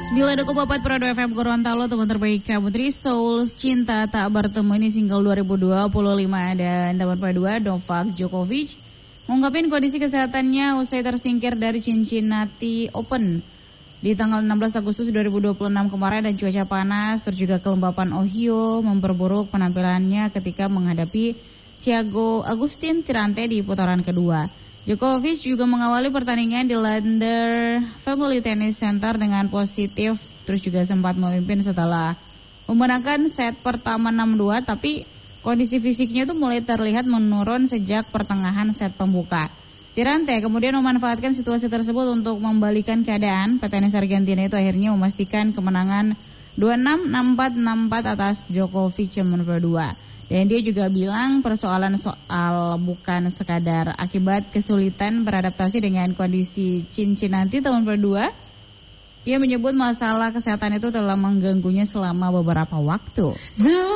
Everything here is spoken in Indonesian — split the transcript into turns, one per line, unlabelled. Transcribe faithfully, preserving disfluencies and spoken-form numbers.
sembilan koma empat Prado F M Gorontalo, teman terbaik kamu Tri Souls, Cinta Tak Bertemu ini single dua ribu dua puluh lima. Dan teman kedua Novak Djokovic mengungkapkan kondisi kesehatannya usai tersingkir dari Cincinnati Open di tanggal enam belas Agustus dua ribu dua puluh enam kemarin, dan cuaca panas terus juga kelembapan Ohio memperburuk penampilannya ketika menghadapi Thiago Agustin Tirante di putaran kedua. Djokovic juga mengawali pertandingan di Lander Family Tennis Center dengan positif, terus juga sempat memimpin setelah memenangkan set pertama enam dua, tapi kondisi fisiknya itu mulai terlihat menurun sejak pertengahan set pembuka. Tirante kemudian memanfaatkan situasi tersebut untuk membalikan keadaan. Petenis Argentina itu akhirnya memastikan kemenangan dua enam, enam empat, enam empat atas Djokovic yang nomor dua. Dan dia juga bilang persoalan soal bukan sekadar akibat kesulitan beradaptasi dengan kondisi Cincinnati tahun kedua. Ia menyebut masalah kesehatan itu telah mengganggunya selama beberapa waktu.